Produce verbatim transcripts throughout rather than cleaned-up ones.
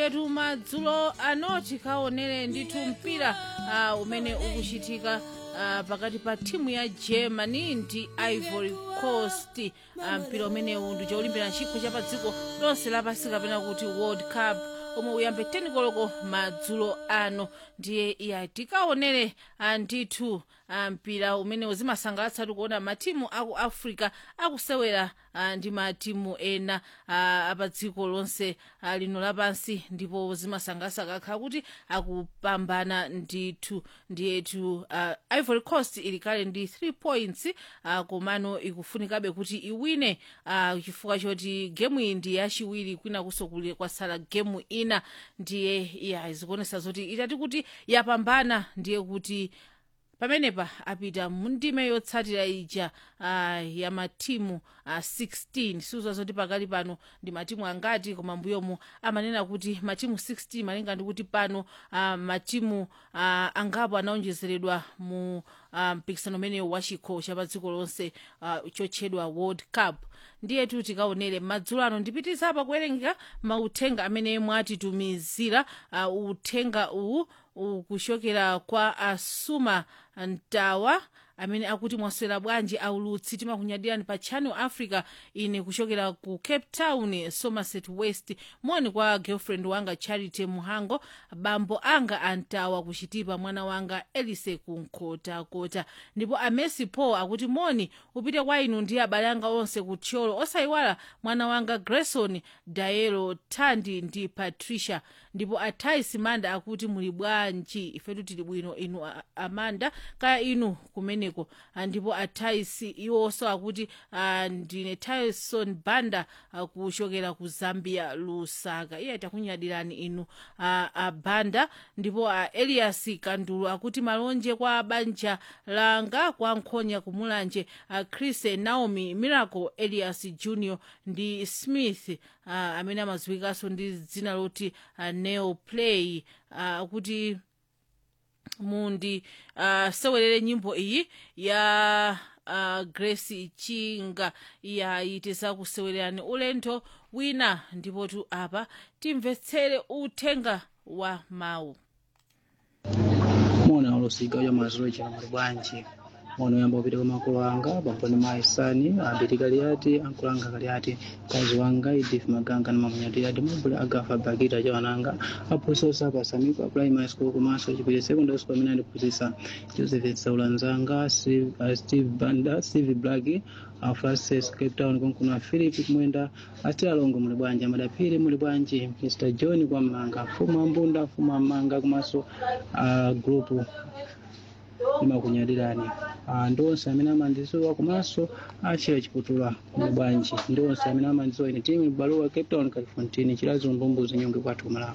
etu madzulo anoti kaonere ndithu mpira uh, umene ukuchitika uh, pakati pa timu ya Germany ndi Ivory Coast. uh, mpira umene ndi cholimbira chikho cha pa dziko lonse lapansi kapena kuti World Cup omwe uyambe teni koloko madzulo ano. Ndiye iya tikaonere ndithu mpira umene uzimasangalatsa tikuona matimu aku Africa akusewera ndi matimu ena apa dziko lonse lino lapansi, ndipo zimasangalatsa kakha kuti akupambana ndithu. Ndiyetu uh, Ivory Coast ili kale ndi three points uh, komano ikufunikabe kuti iwine uh, chifukwa choti game iyi ndi yachiwiri, kwina kusokule kwasala game ina. Ndiye ya izikuonesa zoti itati kuti yapambana, ndiye kuti pamenepa apita mundime yotsatira ija uh, ya matimu uh, sixteen. Siuza zoti pakali pano ndi matimu angati, koma mbuyomu amanena kuti matimu sixteen, malinga ndi kuti pano uh, matimu uh, angapo anaonjezeredwa mu uh, mpikisano umene wa chikho cha pa dziko lonse uh, chotchedwa World Cup. Ndiye tu tikaonere madzulo ano ndipitiza apa kuwerenga mauthenga amene mwatitumizira. uh, uthenga uwu ukuchokera kwa Asuma Ntawa amene akuti mwaswera bwanji aulutsi, timakunyadirani pa Channel Africa. Ine kuchokera ku Cape Town, Somerset West. Moni kwa girlfriend wanga Charity Muhango, bambo anga Antawa kuchitipa, mwana wanga Elise kunkota kota. Ndipo Amesi Paul akuti moni upite kwa inu ndi abale anga onse kutcholo, osayiwala mwana wanga Grayson Daelo Tandi ndi Patricia. Ndipo Atai Simanda akuti muli bwanji, ifetu tili bwino, inu Amanda kaya inu kumeneko. Ndipo Ataisi iwonso akuti uh, ndine Tyson Banda uh, kuchokera ku Zambia Lusaka. Iye takunyadirani inu uh, uh, Banda. Ndipo uh, Elias Kandulu akuti malonje kwa banja langa kwa Nkhonya kumulanje, uh, Chris Naomi Miracle Elias Junior ndi Smith uh, amene amadziwikanso ndi dzina loti uh, Neo Play akuti uh, mundi uh, sewerere nyimbo iyi ya uh, Grace Chinga ya itesa kusewererani ulendo wina. Ndipo tu apa timvetsere uthenga wa mawu. Mona olosika ya mazuri cha mwanji ono yamba upite kwa makolo anga pamponi maisani abitikali ati ankulanga kali ati kazi wanga Edith Maganga na mamunyati ati mubule agafa bakita jawananga apuliso sapa samiko primary school kumaso chipile secondary school mina ndipuzisa Joseph Saulanzanga Steve Banda Steve Blagi Francis Cape Town konkuna Philip Mwenda atira longo muli bwanje madapiri muli bwanje Mister John kwa manga fuma mbunda fuma manga kumaso uh, group imakunyadirani uh, ndonse amene amandidziwa komanso achira chiputula muli bwanji ndonse amene amandidziwa ine timu baluwa Cape Town Califontini chilazo mbumbuzi nyonge kwathu kumalapo.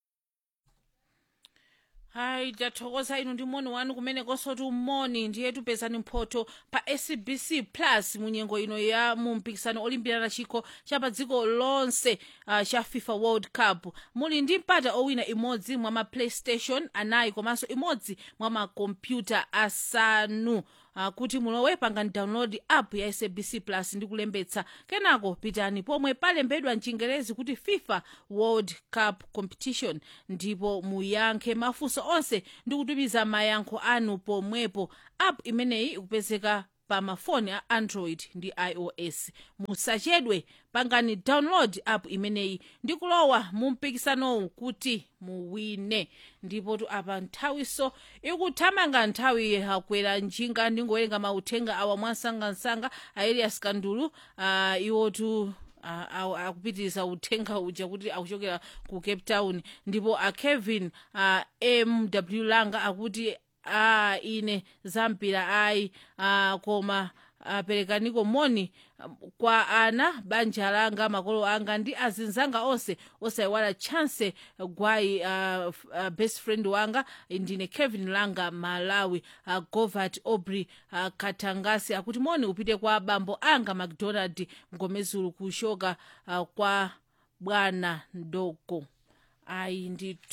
Hai tathokoza inu ndi moni wanu kumene kosotu moni. Ndiye tupezani mphoto pa S B C Plus munyengo ino ya mu mpikisano olimbirana chikho cha pa dziko lonse uh, cha FIFA World Cup. Muli ndi mpata owina imodzi mwa ma PlayStation anayi komanso imodzi mwa ma computer asanu. Uh, kuti mulowe pangani download app ya S B C Plus ndi kulembetsa, kenako pitani pomwe palembedwa mchingerezi kuti FIFA World Cup Competition, ndipo muyankhe mafunso onse ndi kutumiza mayankho anu pomwepo. App imeneyi ikupezeka pa mafoni a Android ndi iOS. Musachedwe, pangani download app imeneyi ndi kulowa mu mpikisanowu kuti muwine. Ndipo tu apa nthawiso ikuthamanga, nthawi hakwera njinga ndingowerenga mauthenga awa mwansangansanga a Elias Kandulu. uh, iwotu Uh, akupitiriza uthenga uja kuti akuchokera ku Cape Town. Ndipo a Kevin uh, M W Langa akuti ah ine zampira ayi uh, koma aperekaniko moni kwa ana banja langa makolo anga ndi azinzanga onse osayiwala Chance Gwai uh, uh, best friend wanga ndine Kevin Langa Malawi. uh, Govat Aubrey uh, Katangasi akuti moni upite kwa bambo anga McDonald Ngomezulu kushoka uh, kwa bwana ndogo. Ayi ndithu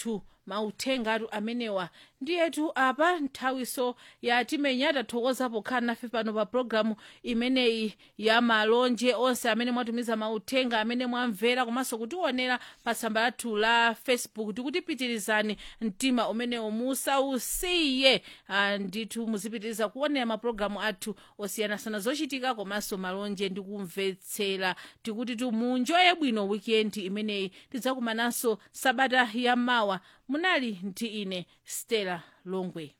mauthenga atu amenewa ndiyetu apa nthawiso yatimenya tathokoza pokhala nafe pano pa programu imeneyi ya malonje onse amene mwatumiza mauthenga amene mwamvera komanso kutionera pa tsamba lathu la Facebook tikutipitirizani mtima umenewo musausiye ndithu muzipitiriza kuonera mapulogalamu athu osiyanasiyana zochitika komanso malonje ndi kumvetsera tikuti tumunjoye bwino weekend imeneyi tidzakumananso sabata ya mawa munali ndi ine Stella Longwe.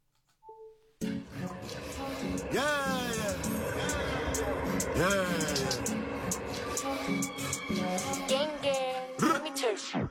Yeah, yeah, yeah, yeah.